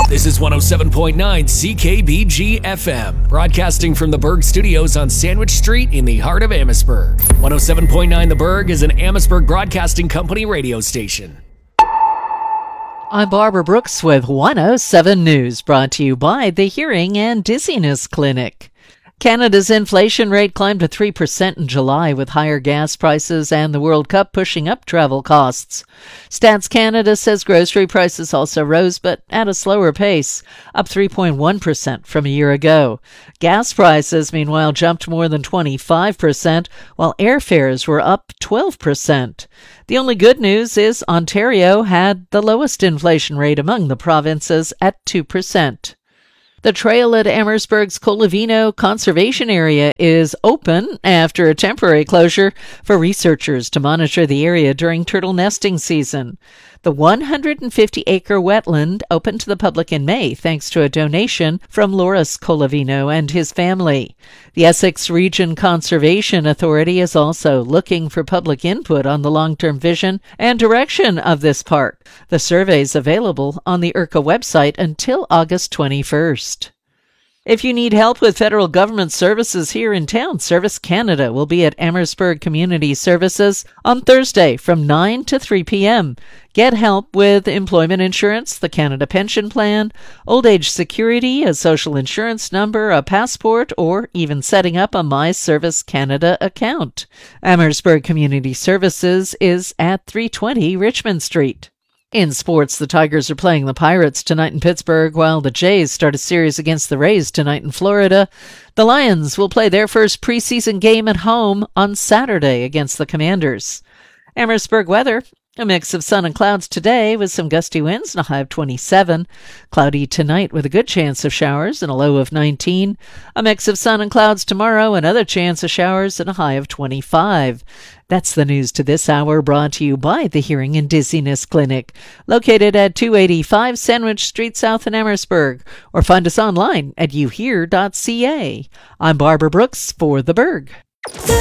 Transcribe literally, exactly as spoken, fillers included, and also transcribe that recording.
This is one oh seven point nine C K B G F M, broadcasting from the Berg Studios on Sandwich Street in the heart of Amherstburg. one oh seven point nine The Berg is an Amherstburg Broadcasting Company radio station. I'm Barbara Brooks with one oh seven News, brought to you by the Hearing and Dizziness Clinic. Canada's inflation rate climbed to three percent in July, with higher gas prices and the World Cup pushing up travel costs. Stats Canada says grocery prices also rose, but at a slower pace, up three point one percent from a year ago. Gas prices, meanwhile, jumped more than twenty-five percent, while airfares were up twelve percent. The only good news is Ontario had the lowest inflation rate among the provinces at two percent. The trail at Amherstburg's Colavino Conservation Area is open after a temporary closure for researchers to monitor the area during turtle nesting season. The one hundred fifty acre wetland opened to the public in May thanks to a donation from Loris Colavino and his family. The Essex Region Conservation Authority is also looking for public input on the long-term vision and direction of this park. The survey is available on the I R C A website until August twenty-first. If you need help with federal government services here in town, Service Canada will be at Amherstburg Community Services on Thursday from nine to three p.m. Get help with employment insurance, the Canada Pension Plan, old age security, a social insurance number, a passport, or even setting up a My Service Canada account. Amherstburg Community Services is at three twenty Richmond Street. In sports, the Tigers are playing the Pirates tonight in Pittsburgh, while the Jays start a series against the Rays tonight in Florida. The Lions will play their first preseason game at home on Saturday against the Commanders. Amherstburg weather. A mix of sun and clouds today with some gusty winds and a high of twenty-seven. Cloudy tonight with a good chance of showers and a low of nineteen. A mix of sun and clouds tomorrow, another chance of showers and a high of twenty-five. That's the news to this hour, brought to you by the Hearing and Dizziness Clinic, located at two eighty-five Sandwich Street South in Amherstburg, or find us online at you hear dot c a. I'm Barbara Brooks for The Berg.